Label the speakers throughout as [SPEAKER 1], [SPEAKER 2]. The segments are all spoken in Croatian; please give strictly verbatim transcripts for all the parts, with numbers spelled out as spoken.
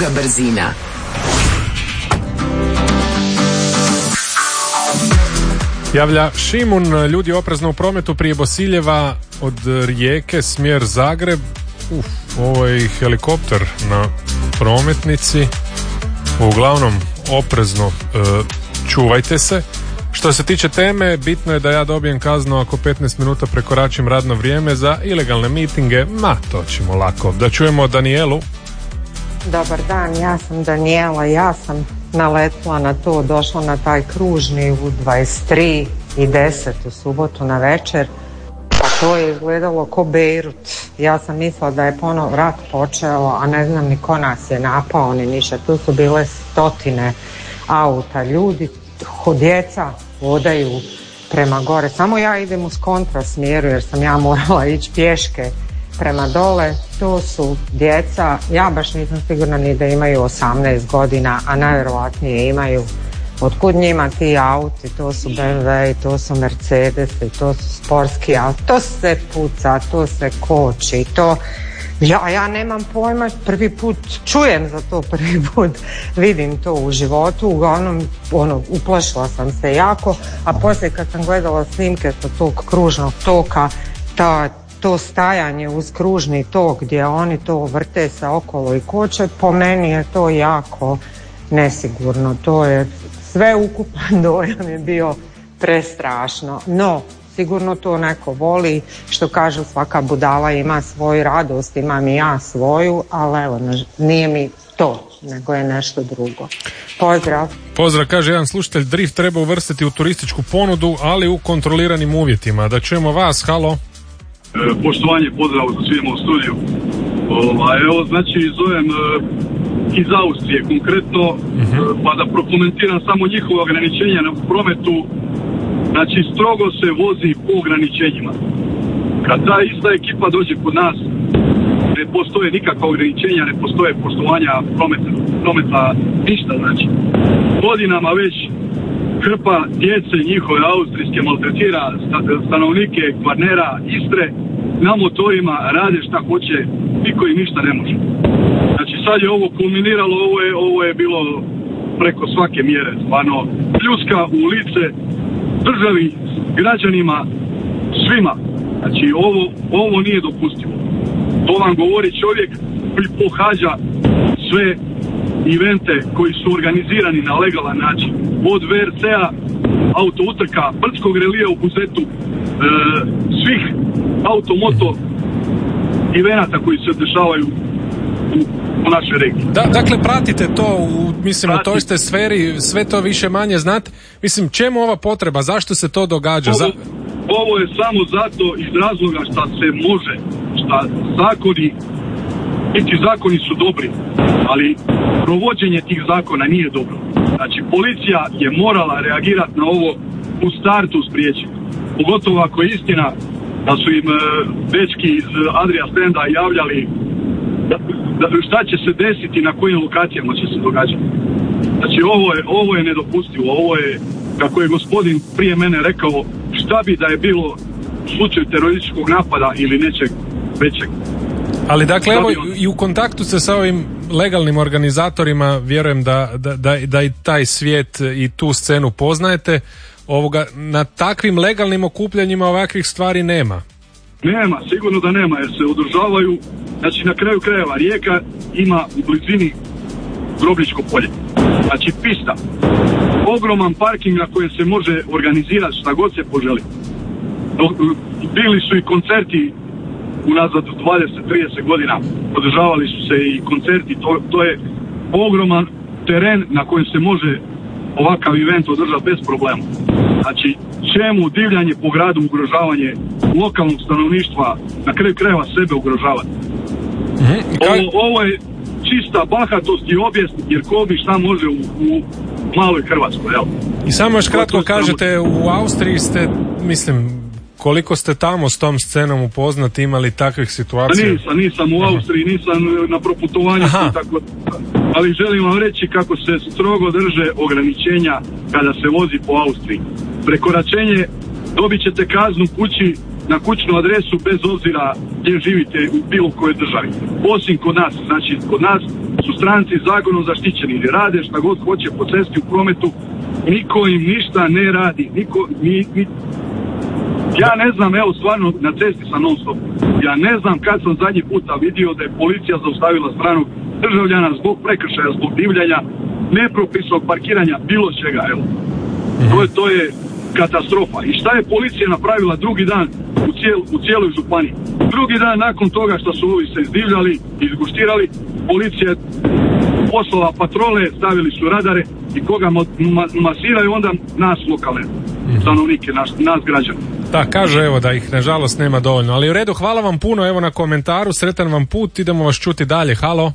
[SPEAKER 1] druga brzina.
[SPEAKER 2] Javlja Šimun, ljudi oprezno u prometu prije Bosiljeva od Rijeke, smjer Zagreb. Uf, ovo je i helikopter na prometnici. Uglavnom, oprezno e, čuvajte se. Što se tiče teme, bitno je da ja dobijem kaznu ako petnaest minuta prekoračim radno vrijeme za ilegalne mitinge. Ma, to ćemo lako. Da čujemo Danijelu.
[SPEAKER 3] Dobar dan, ja sam Danijela, ja sam naletila na to, došla na taj kružni u dvadeset tri i deset u subotu na večer, pa to je izgledalo ko Bejrut. Ja sam mislila da je ponovo rat počeo, a ne znam ni ko nas je napao ni ništa. Tu su bile stotine auta, ljudi, djeca hodaju prema gore. Samo ja idem uz kontrasmjeru jer sam ja morala ići pješke prema dole. To su djeca, ja baš nisam sigurna ni da imaju osamnaest godina, a najvjerojatnije imaju. Otkud njima ti auti? To su be em ve, to su Mercedesi, to su sportski auti, to se puca, to se koči, to... Ja, ja nemam pojma, prvi put čujem za to, prvi put vidim to u životu, uglavnom ono, uplašila sam se jako, a poslije kad sam gledala snimke sa tog kružnog toka, ta, to stajanje uz kružni tok gdje oni to vrte se okolo i koče, po meni je to jako nesigurno, to je sve ukupan dojam je bio prestrašno, no sigurno to neko voli, što kažu svaka budala ima svoju radost, imam i ja svoju, ali evo, nije mi to, nego je nešto drugo. Pozdrav.
[SPEAKER 2] Pozdrav, kaže jedan slušatelj, drift treba uvrstiti u turističku ponudu, ali u kontroliranim uvjetima. Da čujemo vas, halo.
[SPEAKER 4] E, poštovanje, pozdrav za svima u studiju. O, evo, znači, zovem e, iz Austrije konkretno, uh-huh. e, pa da prokomentiram samo njihove ograničenja na prometu. Znači, strogo se vozi po ograničenjima. Kad ta ista ekipa dođe kod nas, ne postoje nikakva ograničenja, ne postoje poštovanja prometa, prometa ništa, znači. Godinama već hrpa djece njihove austrijske maltretira stanovnike Kvarnera, Istre, na motorima rade šta hoće, niko im ništa ne može. Znači, sad je ovo kulminiralo, ovo je, ovo je bilo preko svake mjere, stvarno, pljuska u lice državi, građanima, svima. Znači, ovo, ovo nije dopustivo. To vam govori čovjek koji pohađa sve evente koji su organizirani na legalan način. Od ve er ce-a, auto utrka, brdskog relija u Buzetu, e, svih auto-moto evenata koji se dešavaju u, u našoj regiji.
[SPEAKER 2] Da, dakle, pratite to, u, mislim, Pratite. u toj ste sferi, sve to više manje znate. Mislim, čemu ova potreba? Zašto se to događa?
[SPEAKER 4] Ovo,
[SPEAKER 2] Za...
[SPEAKER 4] ovo je samo zato iz razloga šta se može, šta zakoni, ti zakoni su dobri, ali provođenje tih zakona nije dobro. Znači, policija je morala reagirati na ovo u startu spriječiti. Pogotovo ako je istina da su im dečki iz Adria Stenda javljali da, da, šta će se desiti, na kojim lokacijama će se događati. Znači, ovo je, ovo je nedopustivo, ovo je, kako je gospodin prije mene rekao, šta bi da je bilo u slučaju terorističkog napada ili nečeg većeg.
[SPEAKER 2] Ali dakle, evo, i u kontaktu se sa ovim legalnim organizatorima, vjerujem da, da, da, da i taj svijet i tu scenu poznajete. Ovoga, na takvim legalnim okupljanjima ovakvih stvari nema.
[SPEAKER 4] Nema, sigurno da nema, jer se održavaju, znači na kraju krajeva Rijeka ima u blizini Grobljičko polje. Znači pista, ogroman parking na kojem se može organizirati šta god se poželi. Bili su i koncerti unazad dvadeset do trideset godina, održavali su se i koncerti, to, to je ogroman teren na kojem se može ovakav event održati bez problema. Znači, čemu divljanje po gradu, ugrožavanje lokalnog stanovništva, na kraju krajeva sebe ugrožavati.
[SPEAKER 2] Mm-hmm.
[SPEAKER 4] Ovo, ovo je čista bahatost i obijest, jer ko bi šta može u, u maloj Hrvatskoj, evo.
[SPEAKER 2] I samo još kratko kažete, u Austriji ste, mislim, koliko ste tamo s tom scenom upoznati, imali takvih situacija?
[SPEAKER 4] Nisam, nisam u Austriji, nisam na proputovanju, tako, ali želim vam reći kako se strogo drže ograničenja kada se vozi po Austriji. Prekoračenje, dobit ćete kaznu kući na kućnu adresu bez obzira gdje živite u bilo kojoj državi. Osim kod nas, znači kod nas su stranci zakonom zaštićeni, jer rade šta god hoće po cesti u prometu, niko im ništa ne radi, niko, ni, ni, ja ne znam, evo stvarno na cesti sam non stop, ja ne znam kad sam zadnji puta vidio da je policija zaustavila stranog državljana zbog prekršaja, zbog divljanja, nepropisnog parkiranja, bilo čega, evo. To je, to je katastrofa. I šta je policija napravila drugi dan u, cijel, u cijeloj županiji? Drugi dan nakon toga što su ovi se izdivljali, izguštirali, policija poslala patrole, stavili su radare i koga ma, masiraju onda nas lokalne stanovnike, nas, nas građane.
[SPEAKER 2] Da, kažu evo da ih nažalost nema dovoljno, ali u redu, hvala vam puno evo na komentaru, sretan vam put, idemo vas čuti dalje. Halo?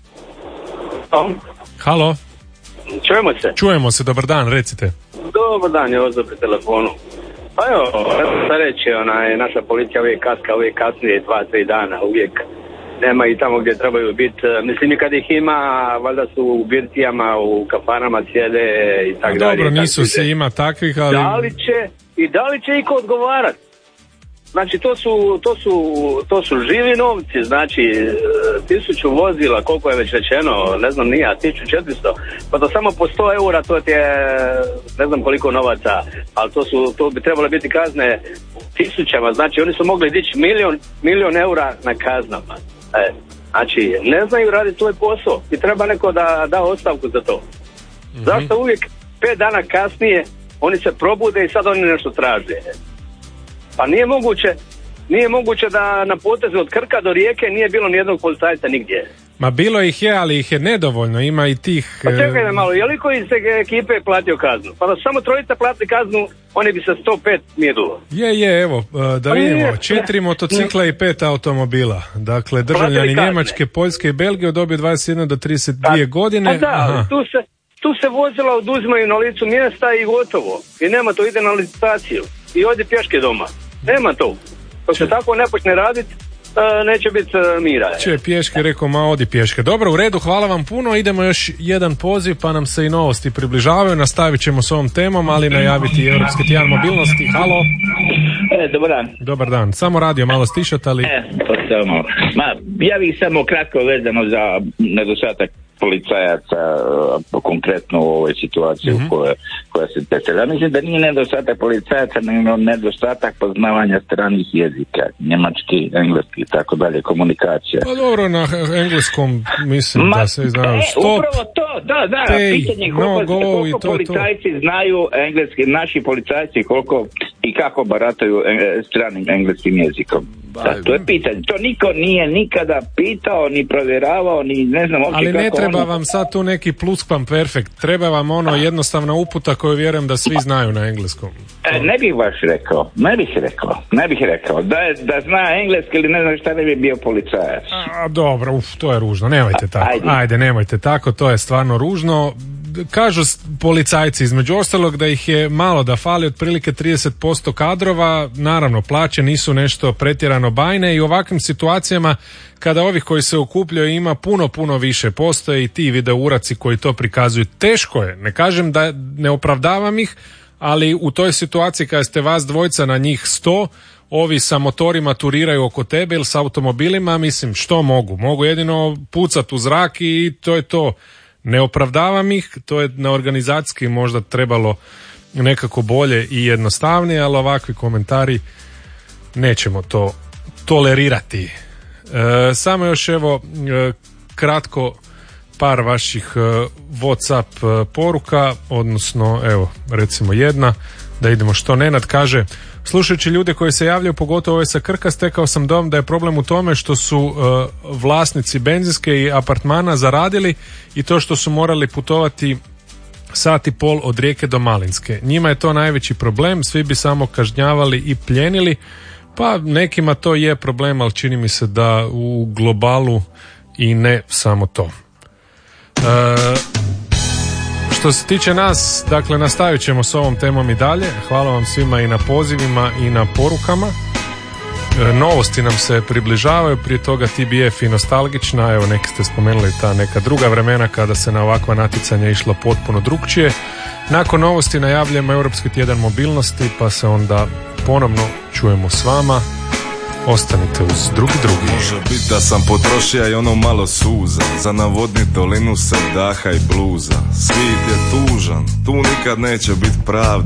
[SPEAKER 1] Halo?
[SPEAKER 2] Halo?
[SPEAKER 1] Čujemo se?
[SPEAKER 2] Čujemo se, dobar dan, recite.
[SPEAKER 1] Dobar dan, je ovo pri telefonu. Pa evo, šta reći, onaj, naša policija uvijek kaska, uvijek kasnije, dva, tri dana, uvijek nema i tamo gdje trebaju biti. Mislim, i kad ih ima, valjda su u birtijama, u kafanama sjede i tako dalje.
[SPEAKER 2] Dobro, nisu se ima takvih, ali...
[SPEAKER 1] Da li će, i da li će iko odgovarati? Znači, to su, to su, to su živi novci, znači, tisuću vozila, koliko je već rečeno, ne znam nija, tisuću četiristo, pa to samo po sto eura, to ti je, ne znam koliko novaca, ali to su, to bi trebalo biti kazne tisućama, znači, oni su mogli dići milion, milion eura na kaznama. E, znači, ne znaju raditi svoj posao i treba neko da da ostavku za to. Mm-hmm. Zašto uvijek pet dana kasnije oni se probude i sad oni nešto traže? Pa nije moguće, nije moguće da na potezu od Krka do Rijeke nije bilo nijednog policajca nigdje.
[SPEAKER 2] Ma bilo ih je, ali ih je nedovoljno, ima i tih...
[SPEAKER 1] Pa čekaj me malo, je li koji iz ekipe platio kaznu? Pa da su samo trojica platili kaznu, oni bi se sto pet mirilo.
[SPEAKER 2] Je, je, evo, da vidimo, četiri motocikla i pet automobila. Dakle, državljani Njemačke, Poljske i Belgije dobio dvadeset jedna do trideset dvije godine.
[SPEAKER 1] Pa da, tu se, tu se vozila oduzimaju na licu mjesta i gotovo. I nema to, ide na licitaciju. I odi pješke doma. Nema to. Dok se tako ne počne raditi, neće biti mira.
[SPEAKER 2] Če pješke, rekao, ma odi pješke. Dobro, u redu, hvala vam puno. Idemo još jedan poziv, pa nam se i novosti približavaju. Nastavit ćemo s ovom temom, ali najaviti Europski tjedan mobilnosti. Halo?
[SPEAKER 5] E, dobar dan.
[SPEAKER 2] Dobar dan. Samo radio malo stišat, ali...
[SPEAKER 5] E, to samo. Ma, ja bih samo kratko vezano za nedostatak policajaca, konkretno u ovoj situaciji mm-hmm. u kojoj, koja se desila. Ja mislim da nije nedostatak policajaca, nego nedostatak poznavanja stranih jezika, njemački, engleski i tako dalje, komunikacija.
[SPEAKER 2] Pa dobro, na engleskom mislim Ma, da se znaju stop,
[SPEAKER 5] e, upravo to, da, da,
[SPEAKER 2] pay,
[SPEAKER 5] pitanje koliko,
[SPEAKER 2] no go,
[SPEAKER 5] koliko
[SPEAKER 2] to,
[SPEAKER 5] policajci
[SPEAKER 2] to.
[SPEAKER 5] znaju engleski, naši policajci koliko i kako barataju stranim engleskim jezikom. Da, to je pitanje. To niko nije nikada pitao, ni provjeravao, ni ne znam uopće
[SPEAKER 2] ali
[SPEAKER 5] kako
[SPEAKER 2] ne treba
[SPEAKER 5] ono...
[SPEAKER 2] vam sad tu neki pluskvamperfekt. Treba vam ono jednostavna uputa koju vjerujem da svi znaju na engleskom.
[SPEAKER 5] E, ne bih baš rekao. Ne bih rekao. Ne bih rekao. Da, da zna engleski ili ne znam šta ne bi bio policajac.
[SPEAKER 2] A, dobro, uf, to je ružno. Nemojte tako. Ajde. Ajde, nemojte tako. To je stvarno ružno. Kažu policajci između ostalog da ih je malo, da fali otprilike trideset posto kadrova, naravno plaće nisu nešto pretjerano bajne i u ovakvim situacijama kada ovih koji se okupljaju ima puno, puno više, postoje i ti video uraci koji to prikazuju. Teško je, ne kažem da ne opravdavam ih, ali u toj situaciji kada ste vas dvojca na njih sto, ovi sa motorima turiraju oko tebe ili sa automobilima, mislim što mogu? Mogu jedino pucati u zrak i to je to. Ne opravdavam ih, to je na organizacijski možda trebalo nekako bolje i jednostavnije, ali ovakvi komentari nećemo to tolerirati. E, samo još evo e, kratko par vaših e, WhatsApp e, poruka, odnosno evo recimo jedna, da idemo što Nenad kaže. Slušajući ljude koji se javljaju, pogotovo ove sa Krka, stekao sam dom da je problem u tome što su uh, vlasnici benzinske i apartmana zaradili i to što su morali putovati sat i pol od Rijeke do Malinske. Njima je to najveći problem, svi bi samo kažnjavali i pljenili, pa nekima to je problem, ali čini mi se da u globalu i ne samo to. Uh, Što se tiče nas, dakle, nastavit ćemo s ovom temom i dalje. Hvala vam svima i na pozivima i na porukama. E, novosti nam se približavaju, prije toga T B F i nostalgična, evo neki ste spomenuli ta neka druga vremena kada se na ovakva natjecanja išlo potpuno drugčije. Nakon novosti najavljujemo Europski tjedan mobilnosti, pa se onda ponovno čujemo s vama Ostanite uz drugi drugi.
[SPEAKER 6] Može biti da sam potrošio i ono malo suza, za navodnit dolinu se daha i bluza. Svit je tužan, tu nikad neće biti pravda.